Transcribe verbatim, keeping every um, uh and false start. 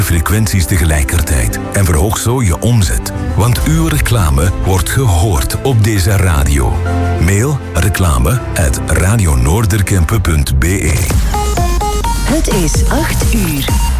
frequenties tegelijkertijd en verhoog zo je omzet. Want uw reclame wordt gehoord op deze radio. Mail reclame at radionoorderkempen punt be. Het is acht uur.